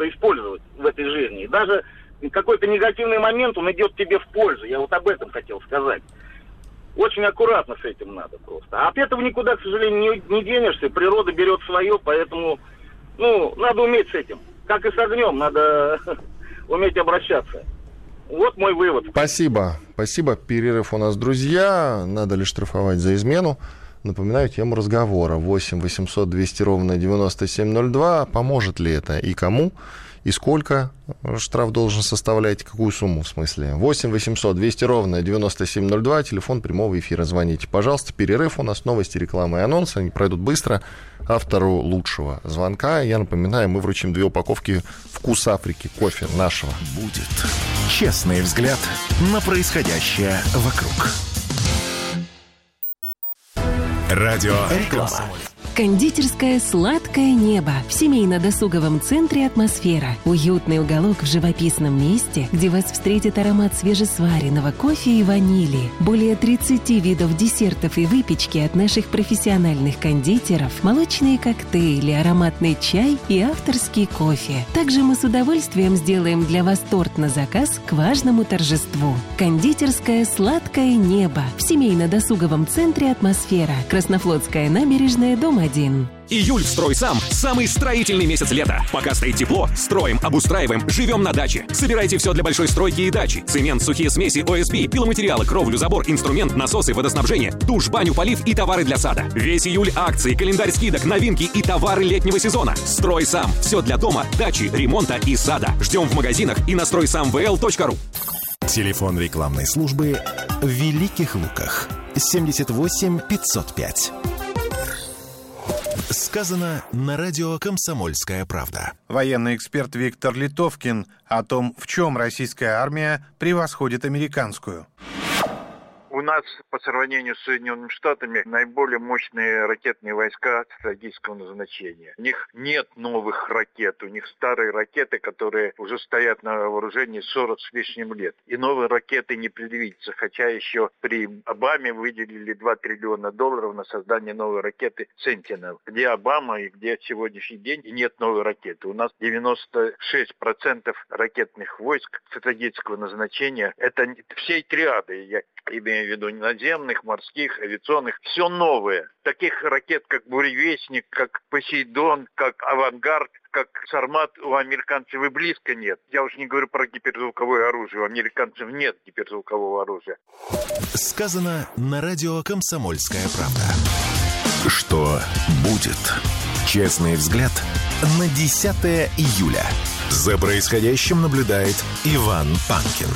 просто использовать в этой жизни. И даже какой-то негативный момент, он идет тебе в пользу. Я вот об этом хотел сказать. Очень аккуратно с этим надо просто. А от этого никуда, к сожалению, не денешься. Природа берет свое, поэтому, надо уметь с этим. Как и с огнем, надо уметь обращаться. Вот мой вывод. Спасибо. Перерыв у нас, друзья. Надо ли штрафовать за измену? Напоминаю тему разговора. 8 800 200 ровно 9702. Поможет ли это и кому? И сколько штраф должен составлять? Какую сумму, в смысле? 8 800 200 ровно 9702. Телефон прямого эфира. Звоните, пожалуйста. Перерыв у нас. Новости, реклама и анонсы. Они пройдут быстро. Автору лучшего звонка, я напоминаю, мы вручим 2 упаковки «Вкус Африки» кофе нашего. Будет честный взгляд на происходящее вокруг. Радио реклама. Кондитерская «Сладкое небо» в семейно-досуговом центре «Атмосфера». Уютный уголок в живописном месте, где вас встретит аромат свежесваренного кофе и ванили. Более 30 видов десертов и выпечки от наших профессиональных кондитеров, молочные коктейли, ароматный чай и авторский кофе. Также мы с удовольствием сделаем для вас торт на заказ к важному торжеству. Кондитерская «Сладкое небо» в семейно-досуговом центре «Атмосфера». Краснофлотская набережная, дом 1. Июль в «Стройсам» – самый строительный месяц лета. Пока стоит тепло, строим, обустраиваем, живем на даче. Собирайте все для большой стройки и дачи. Цемент, сухие смеси, ОСБ, пиломатериалы, кровлю, забор, инструмент, насосы, водоснабжение, душ, баню, полив и товары для сада. Весь июль акции, календарь скидок, новинки и товары летнего сезона. «Стройсам» – все для дома, дачи, ремонта и сада. Ждем в магазинах и на стройсамвл.ру. Телефон рекламной службы в Великих Луках. 78 505. Сказано на радио «Комсомольская правда». Военный эксперт Виктор Литовкин о том, в чем российская армия превосходит американскую. У нас по сравнению с Соединенными Штатами наиболее мощные ракетные войска стратегического назначения. У них нет новых ракет, у них старые ракеты, которые уже стоят на вооружении 40 с лишним лет. И новые ракеты не предвидится, хотя еще при Обаме выделили $2 триллиона на создание новой ракеты «Сентинел». Где Обама и где сегодняшний день и нет новой ракеты. У нас 96% ракетных войск стратегического назначения. Это всей триады, я имею в виду наземных, морских, авиационных, все новое. Таких ракет, как «Буревестник», как «Посейдон», как «Авангард», как «Сармат» у американцев и близко нет. Я уж не говорю про гиперзвуковое оружие. У американцев нет гиперзвукового оружия. Сказано на радио «Комсомольская правда». Что будет? Честный взгляд на 10 июля. За происходящим наблюдает Иван Панкин.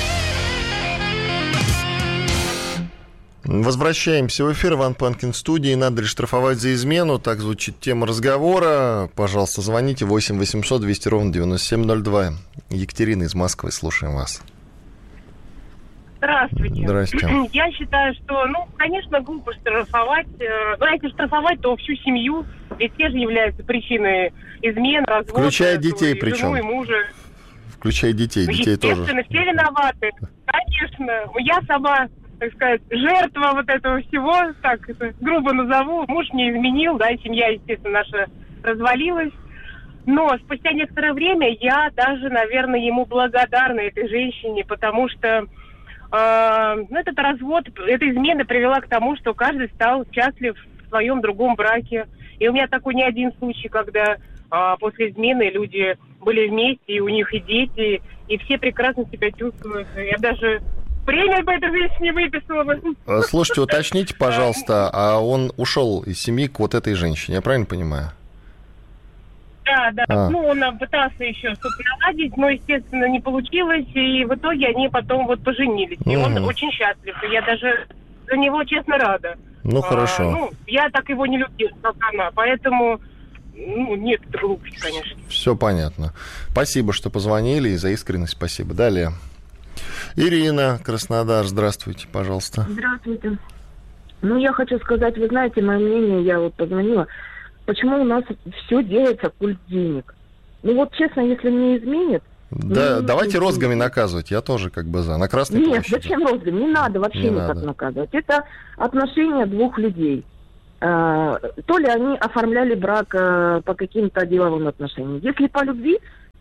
Возвращаемся в эфир. Иван Панкин в студии. Надо ли штрафовать за измену? Так звучит тема разговора. Пожалуйста, звоните 8 800 200 ровно 9702. Екатерина из Москвы, слушаем вас. Здравствуйте. Здравствуйте. Я считаю, что, конечно, глупо штрафовать. Но если штрафовать, то всю семью. Ведь те же являются причиной измен, развода. Включая детей причем. Жену и мужа. Включая детей. Детей тоже. Естественно, все виноваты. Конечно. Я сама, так сказать, жертва вот этого всего, так это грубо назову. Муж мне изменил, да, и семья, естественно, наша развалилась. Но спустя некоторое время я даже, наверное, ему благодарна, этой женщине, потому что этот развод, эта измена привела к тому, что каждый стал счастлив в своем другом браке. И у меня такой не один случай, когда после измены люди были вместе, и у них и дети, и все прекрасно себя чувствуют. Я даже премию по этой женщине выписала бы. Слушайте, уточните, пожалуйста, а он ушел из семьи к вот этой женщине, я правильно понимаю? Да. Он пытался еще что-то наладить, но, естественно, не получилось, и в итоге они потом поженились. И он очень счастлив, и я даже за него, честно, рада. Хорошо. Я так его не любила, как она, поэтому, нет, это глупость, конечно. Все понятно. Спасибо, что позвонили, и за искренность спасибо. Далее. Ирина, Краснодар, здравствуйте, пожалуйста. Здравствуйте. Я хочу сказать, вы знаете, мое мнение, я позвонила, почему у нас все делается культ денег. Честно, если мне изменят... Да, давайте розгами наказывать, я тоже за. На Красной площади. Нет, зачем розгами? Не надо вообще никак наказывать. Это отношения двух людей. То ли они оформляли брак по каким-то деловым отношениям. Если по любви,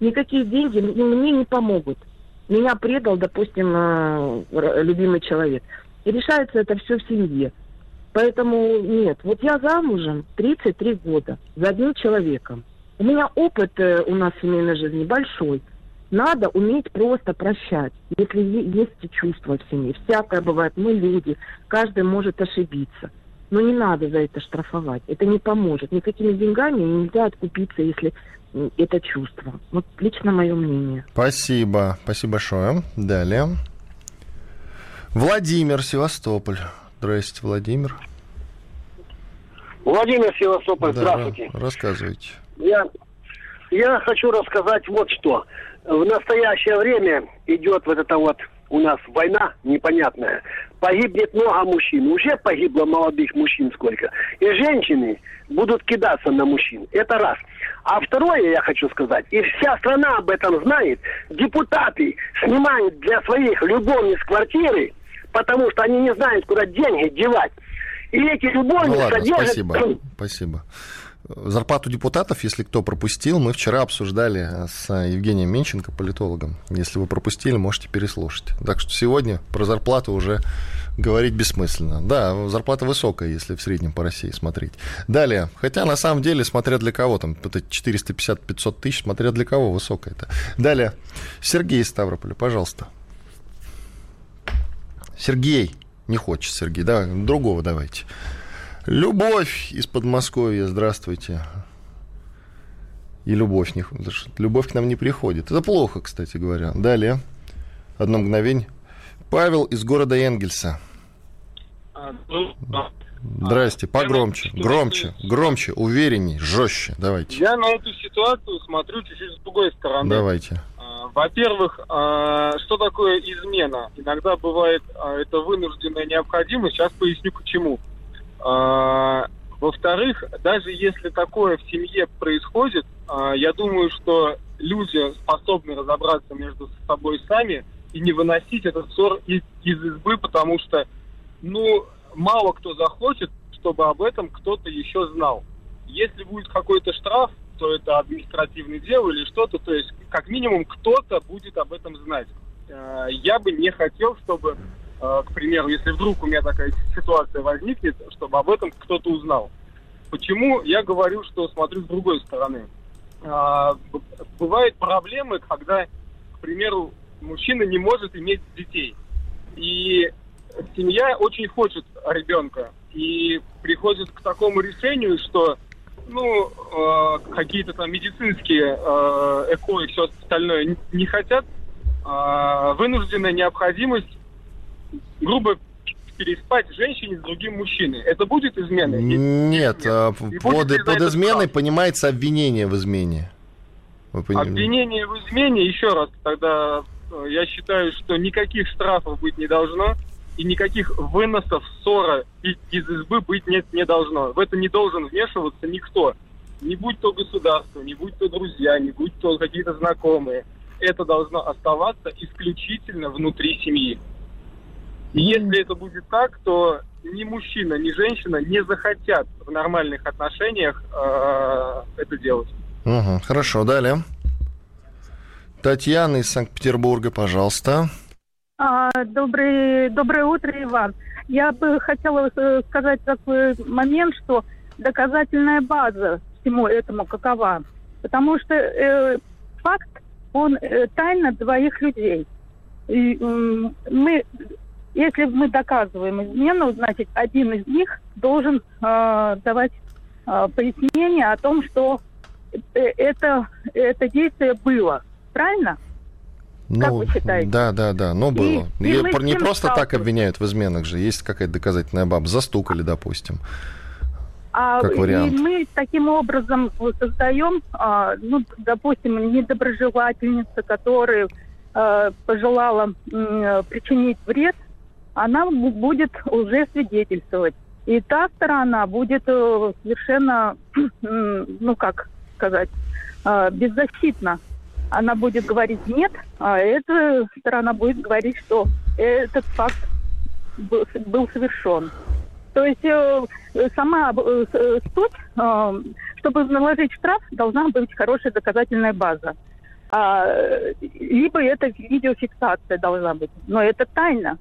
никакие деньги мне не помогут. Меня предал, допустим, любимый человек. И решается это все в семье. Поэтому нет. Вот я замужем 33 года за одним человеком. У меня опыт у нас в семейной жизни большой. Надо уметь просто прощать, если есть чувства в семье. Всякое бывает, мы люди, каждый может ошибиться. Но не надо за это штрафовать. Это не поможет. Никакими деньгами нельзя откупиться, если это чувство. Вот лично мое мнение. Спасибо. Спасибо большое. Далее. Владимир, Севастополь. Здрасте, Владимир. Владимир, Севастополь, здравствуйте. Рассказывайте. Я хочу рассказать вот что. В настоящее время идет вот эта вот у нас война непонятная. Погибнет много мужчин. Уже погибло молодых мужчин сколько. И женщины будут кидаться на мужчин. Это раз. А второе я хочу сказать. И вся страна об этом знает. Депутаты снимают для своих любовниц квартиры, потому что они не знают, куда деньги девать. И эти любовницы содержат... Спасибо. Зарплату депутатов, если кто пропустил, мы вчера обсуждали с Евгением Менченко, политологом. Если вы пропустили, можете переслушать. Так что сегодня про зарплату уже говорить бессмысленно. Да, зарплата высокая, если в среднем по России смотреть. Далее. Хотя, на самом деле, смотря для кого, там, это 450-500 тысяч, смотря для кого высокая это. Далее. Сергей из Ставрополя, пожалуйста. Сергей. Не хочет Сергей. Да, другого давайте. Любовь из Подмосковья, здравствуйте. И любовь к нам не приходит. Это плохо, кстати говоря. Далее. Одно мгновение. Павел из города Энгельса. Здрасте, погромче, громче, уверенней, жестче. Давайте. Я на эту ситуацию смотрю чуть-чуть с другой стороны. Давайте. Во-первых, что такое измена? Иногда бывает это вынужденная необходимость. Сейчас поясню, почему. Во-вторых, даже если такое в семье происходит, я думаю, что люди способны разобраться между собой сами и не выносить этот ссор из избы, потому что, мало кто захочет, чтобы об этом кто-то еще знал. Если будет какой-то штраф, то это административное дело или что-то, то есть как минимум кто-то будет об этом знать. Я бы не хотел, чтобы... К примеру, если вдруг у меня такая ситуация возникнет, чтобы об этом кто-то узнал. Почему я говорю, что смотрю с другой стороны? Бывают проблемы, когда, к примеру, мужчина не может иметь детей. И семья очень хочет ребенка. И приходит к такому решению, что какие-то там медицинские ЭКО и все остальное не хотят. Вынужденная необходимость грубо переспать женщине с другим мужчиной. Это будет изменой? Нет, под изменой понимается обвинение в измене. Обвинение в измене, еще раз, тогда я считаю, что никаких штрафов быть не должно, и никаких выносов ссора из избы быть не должно. В это не должен вмешиваться никто. Не будь то государство, не будь то друзья, не будь то какие-то знакомые. Это должно оставаться исключительно внутри семьи. И если это будет так, то ни мужчина, ни женщина не захотят в нормальных отношениях это делать. Хорошо, далее. Татьяна из Санкт-Петербурга, пожалуйста. Доброе утро, Иван. Я бы хотела сказать такой момент, что доказательная база всему этому какова. Потому что факт, он тайна двоих людей. И если мы доказываем измену, значит, один из них должен давать пояснение о том, что это действие было. Правильно? Как вы считаете? Да, но было. Не просто так обвиняют в изменах же. Есть какая-то доказательная баба. Застукали, допустим. Как вариант. И мы таким образом создаем, допустим, недоброжелательница, которая пожелала причинить вред, она будет уже свидетельствовать. И та сторона будет совершенно, беззащитна. Она будет говорить «нет», а эта сторона будет говорить, что этот факт был совершен. То есть сама суть, чтобы наложить штраф, должна быть хорошая доказательная база. Либо это видеофиксация должна быть. Но это тайна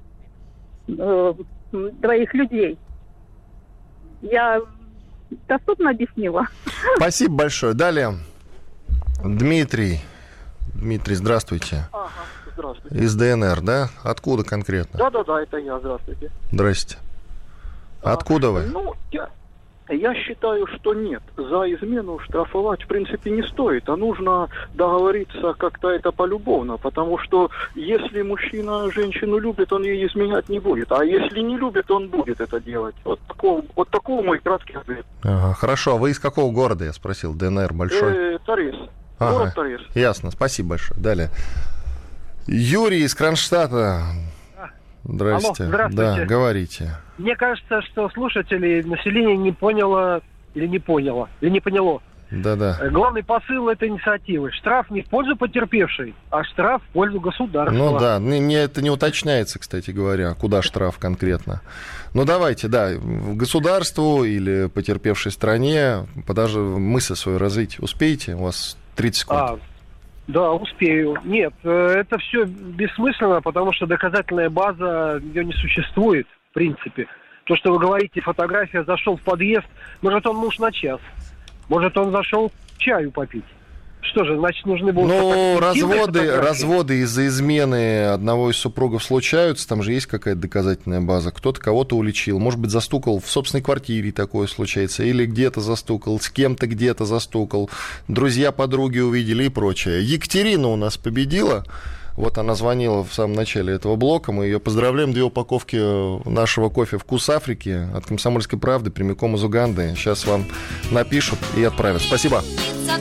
двоих людей. Я доступно объяснила? Спасибо большое. Далее. Дмитрий. Дмитрий, здравствуйте. Ага, здравствуйте. Из ДНР, да? Откуда конкретно? Да, это я, здравствуйте. Здрасте. Откуда вы? Ну, я считаю, что нет. За измену штрафовать, в принципе, не стоит. А нужно договориться как-то это полюбовно. Потому что если мужчина женщину любит, он ей изменять не будет. А если не любит, он будет это делать. Вот такой мой краткий ответ. Ага, хорошо. А вы из какого города, я спросил? ДНР большой? Торез. Ага, город Торез. Ясно. Спасибо большое. Далее. Юрий из Кронштадта. Здрасте. Алло, здравствуйте. Да, говорите. Мне кажется, что слушатели, население не поняло. Да-да. Главный посыл этой инициативы. Штраф не в пользу потерпевшей, а штраф в пользу государства. Ну да, это не уточняется, кстати говоря, куда штраф конкретно. Ну давайте, да, государству или потерпевшей стране, даже мысль свою развить успеете? У вас 30 секунд. Да, успею. Нет, это все бессмысленно, потому что доказательная база, ее не существует, в принципе. То, что вы говорите, фотография, зашел в подъезд, может, он муж на час, может, он зашел чаю попить. Что же, значит, нужны будут... Ну, разводы из-за измены одного из супругов случаются, там же есть какая-то доказательная база. Кто-то кого-то уличил, может быть, застукал в собственной квартире, такое случается, или где-то застукал, с кем-то где-то застукал, друзья, подруги увидели и прочее. Екатерина у нас победила. Вот она звонила в самом начале этого блока. Мы ее поздравляем. 2 упаковки нашего кофе «Вкус Африки» от «Комсомольской правды» прямиком из Уганды. Сейчас вам напишут и отправят. Спасибо.